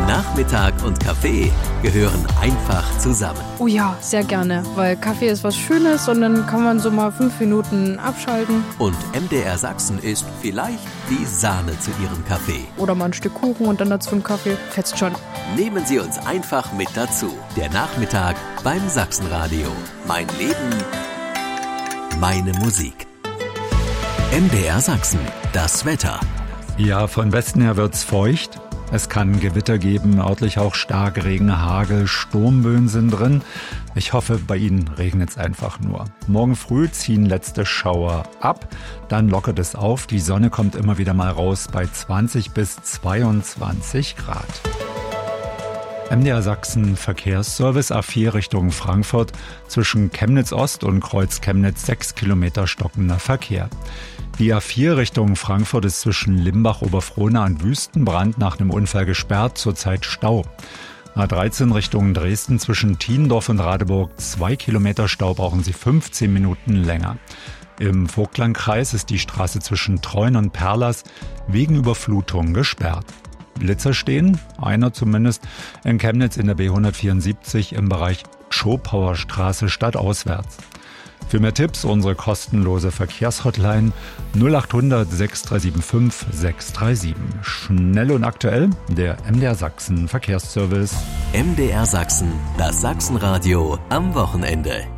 Nachmittag und Kaffee gehören einfach zusammen. Oh ja, sehr gerne, weil Kaffee ist was Schönes und dann kann man so mal 5 Minuten abschalten. Und MDR Sachsen ist vielleicht die Sahne zu Ihrem Kaffee. Oder mal ein Stück Kuchen und dann dazu einen Kaffee. Fetzt schon. Nehmen Sie uns einfach mit dazu. Der Nachmittag beim Sachsenradio. Mein Leben, meine Musik. MDR Sachsen, das Wetter. Ja, von Westen her wird's feucht. Es kann Gewitter geben, örtlich auch Starkregen, Hagel, Sturmböen sind drin. Ich hoffe, bei Ihnen regnet es einfach nur. Morgen früh ziehen letzte Schauer ab, dann lockert es auf. Die Sonne kommt immer wieder mal raus bei 20 bis 22 Grad. MDR Sachsen Verkehrsservice A4 Richtung Frankfurt, zwischen Chemnitz Ost und Kreuz Chemnitz 6 Kilometer stockender Verkehr. Die A4 Richtung Frankfurt ist zwischen Limbach-Oberfrohna und Wüstenbrand nach einem Unfall gesperrt, zurzeit Stau. A13 Richtung Dresden zwischen Tiendorf und Radeburg 2 Kilometer Stau, brauchen Sie 15 Minuten länger. Im Vogtlandkreis ist die Straße zwischen Treuen und Perlers wegen Überflutung gesperrt. Blitzer stehen, einer zumindest, in Chemnitz in der B174 im Bereich Schopauer Straße stadtauswärts. Für mehr Tipps unsere kostenlose Verkehrshotline 0800 6375 637. Schnell und aktuell der MDR Sachsen Verkehrsservice. MDR Sachsen, das Sachsenradio am Wochenende.